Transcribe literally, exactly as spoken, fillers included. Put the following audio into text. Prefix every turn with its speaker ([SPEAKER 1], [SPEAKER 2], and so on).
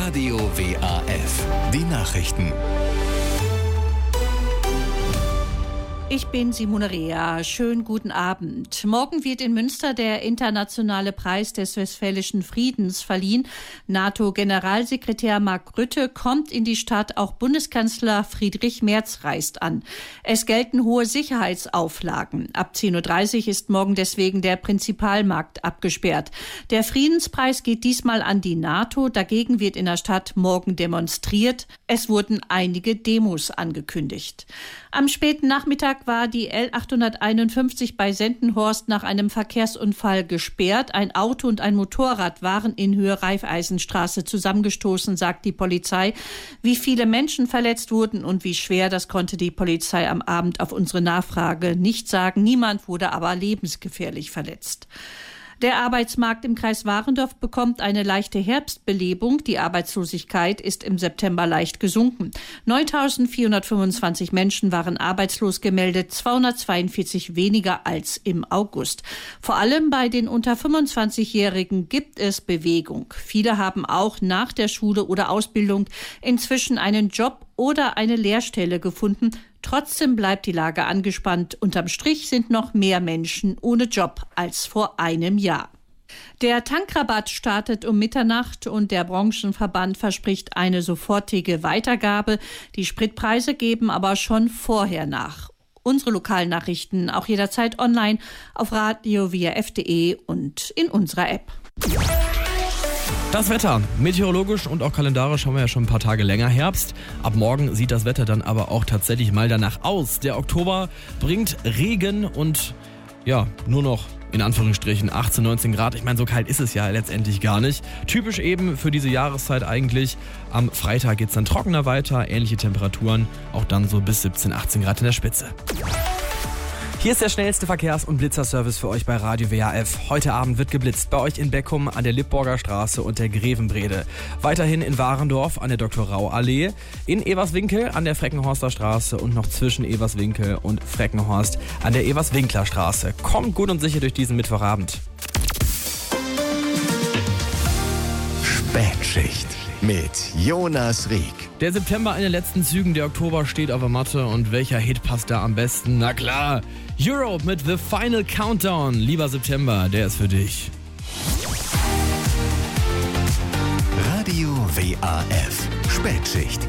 [SPEAKER 1] Radio W A F. Die Nachrichten.
[SPEAKER 2] Ich bin Simone Rea. Schönen guten Abend. Morgen wird in Münster der internationale Preis des Westfälischen Friedens verliehen. NATO-Generalsekretär Mark Rutte kommt in die Stadt. Auch Bundeskanzler Friedrich Merz reist an. Es gelten hohe Sicherheitsauflagen. Ab zehn Uhr dreißig ist morgen deswegen der Prinzipalmarkt abgesperrt. Der Friedenspreis geht diesmal an die NATO. Dagegen wird in der Stadt morgen demonstriert. Es wurden einige Demos angekündigt. Am späten Nachmittag war die L achthunderteinundfünfzig bei Sendenhorst nach einem Verkehrsunfall gesperrt. Ein Auto und ein Motorrad waren in Höhe Raiffeisenstraße zusammengestoßen, sagt die Polizei. Wie viele Menschen verletzt wurden und wie schwer, das konnte die Polizei am Abend auf unsere Nachfrage nicht sagen. Niemand wurde aber lebensgefährlich verletzt. Der Arbeitsmarkt im Kreis Warendorf bekommt eine leichte Herbstbelebung. Die Arbeitslosigkeit ist im September leicht gesunken. neuntausendvierhundertfünfundzwanzig Menschen waren arbeitslos gemeldet, zweihundertzweiundvierzig weniger als im August. Vor allem bei den unter fünfundzwanzigjährigen gibt es Bewegung. Viele haben auch nach der Schule oder Ausbildung inzwischen einen Job oder eine Lehrstelle gefunden. Trotzdem bleibt die Lage angespannt. Unterm Strich sind noch mehr Menschen ohne Job als vor einem Jahr. Der Tankrabatt startet um Mitternacht und der Branchenverband verspricht eine sofortige Weitergabe. Die Spritpreise geben aber schon vorher nach. Unsere lokalen Nachrichten auch jederzeit online auf radio w a f punkt d e und in unserer App.
[SPEAKER 3] Das Wetter. Meteorologisch und auch kalendarisch haben wir ja schon ein paar Tage länger Herbst. Ab morgen sieht das Wetter dann aber auch tatsächlich mal danach aus. Der Oktober bringt Regen und ja, nur noch in Anführungsstrichen achtzehn, neunzehn Grad. Ich meine, so kalt ist es ja letztendlich gar nicht. Typisch eben für diese Jahreszeit eigentlich. Am Freitag geht es dann trockener weiter, ähnliche Temperaturen, auch dann so bis siebzehn, achtzehn Grad in der Spitze. Hier ist der schnellste Verkehrs- und Blitzerservice für euch bei Radio W A F. Heute Abend wird geblitzt bei euch in Beckum an der Lippborger Straße und der Grevenbrede. Weiterhin in Warendorf an der Doktor Rau Allee, in Everswinkel an der Freckenhorster Straße und noch zwischen Everswinkel und Freckenhorst an der Everswinkler Straße. Kommt gut und sicher durch diesen Mittwochabend.
[SPEAKER 1] Spätschicht mit Jonas Rieck.
[SPEAKER 3] Der September in den letzten Zügen, der Oktober steht auf der Matte und welcher Hit passt da am besten? Na klar, Europe mit The Final Countdown. Lieber September, der ist für dich.
[SPEAKER 1] Radio W A F. Spätschicht.